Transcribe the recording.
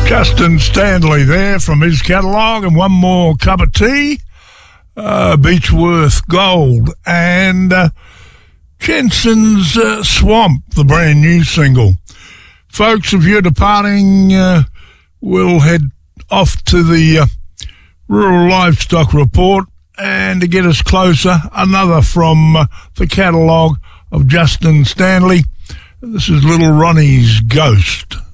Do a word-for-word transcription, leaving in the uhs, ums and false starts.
Justin Stanley there from his catalogue, and one more cup of tea, uh, Beechworth Gold, and uh, Jensen's uh, Swamp, the brand new single. Folks, if you're departing, uh, we'll head off to the uh, Rural Livestock Report, and to get us closer, another from uh, the catalogue of Justin Stanley. This is Little Ronnie's Ghost.